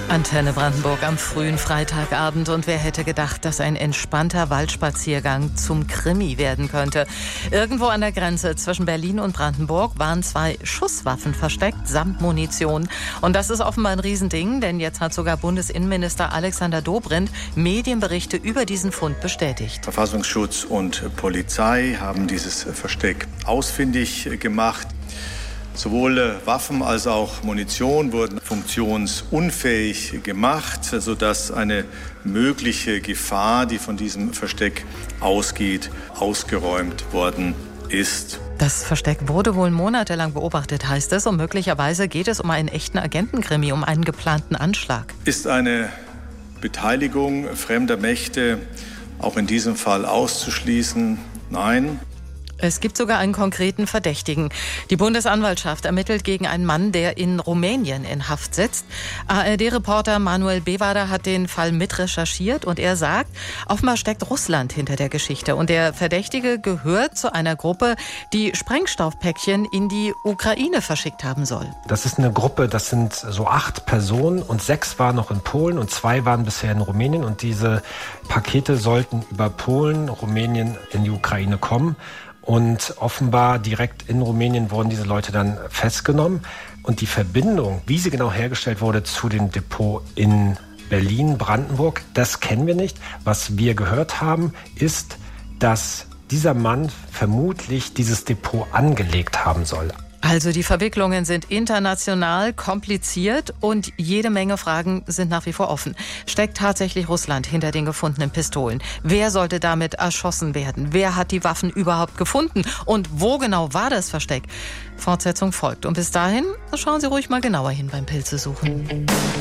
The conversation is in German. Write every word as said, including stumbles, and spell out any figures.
Antenne Brandenburg am frühen Freitagabend. Und wer hätte gedacht, dass ein entspannter Waldspaziergang zum Krimi werden könnte. Irgendwo an der Grenze zwischen Berlin und Brandenburg waren zwei Schusswaffen versteckt, samt Munition. Und das ist offenbar ein Riesending, denn jetzt hat sogar Bundesinnenminister Alexander Dobrindt Medienberichte über diesen Fund bestätigt. Verfassungsschutz und Polizei haben dieses Versteck ausfindig gemacht. Sowohl Waffen als auch Munition wurden funktionsunfähig gemacht, sodass eine mögliche Gefahr, die von diesem Versteck ausgeht, ausgeräumt worden ist. Das Versteck wurde wohl monatelang beobachtet, heißt es. Und möglicherweise geht es um einen echten Agentenkrimi, um einen geplanten Anschlag. Ist eine Beteiligung fremder Mächte auch in diesem Fall auszuschließen? Nein. Es gibt sogar einen konkreten Verdächtigen. Die Bundesanwaltschaft ermittelt gegen einen Mann, der in Rumänien in Haft sitzt. A R D-Reporter Manuel Bewader hat den Fall mitrecherchiert und er sagt, offenbar steckt Russland hinter der Geschichte. Und der Verdächtige gehört zu einer Gruppe, die Sprengstoffpäckchen in die Ukraine verschickt haben soll. Das ist eine Gruppe, das sind so acht Personen und sechs waren noch in Polen und zwei waren bisher in Rumänien. Und diese Pakete sollten über Polen, Rumänien in die Ukraine kommen. Und offenbar direkt in Rumänien wurden diese Leute dann festgenommen. Und die Verbindung, wie sie genau hergestellt wurde zu dem Depot in Berlin, Brandenburg, das kennen wir nicht. Was wir gehört haben, ist, dass dieser Mann vermutlich dieses Depot angelegt haben soll. Also die Verwicklungen sind international kompliziert und jede Menge Fragen sind nach wie vor offen. Steckt tatsächlich Russland hinter den gefundenen Pistolen? Wer sollte damit erschossen werden? Wer hat die Waffen überhaupt gefunden? Und wo genau war das Versteck? Fortsetzung folgt. Und bis dahin schauen Sie ruhig mal genauer hin beim Pilze suchen.